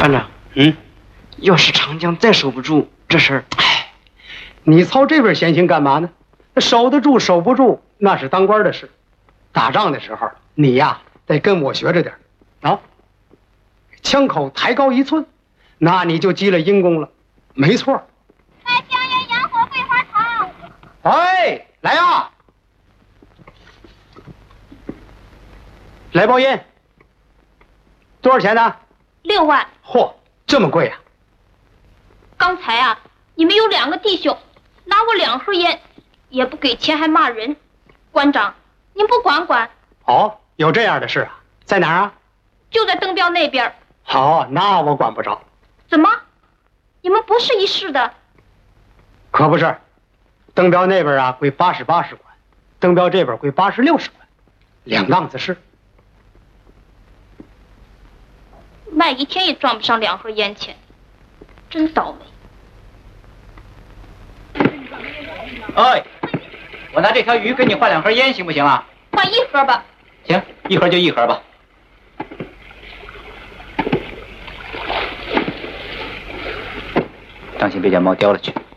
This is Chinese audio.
班长，要是长江再守不住，这事儿， 你操这份闲心干嘛呢？守得住守不住，那是当官的事。打仗的时候，你呀得跟我学着点啊，枪口抬高1寸，那你就积了阴功了。没错。 卖香烟、洋火、桂花糖。 哎，来呀！来包烟。多少钱呢 6万。 嚯，这么贵啊！ 刚才啊，你们有2个弟兄拿我2盒烟，也不给钱还骂人。馆长，您不管管？ 哦，有这样的事啊？在哪儿啊？ 就在登标那边。 好，那我管不着。 怎么？你们不是一市的？ 可不是，登标那边啊归80、80管，登标这边归80、60管，2档子事。 卖1天也赚不上2盒烟钱，真倒霉。 哎，我拿这条鱼跟你换2盒烟，行不行啊？ 换1盒吧。 行，1盒就1盒吧。当心别将猫叼了去。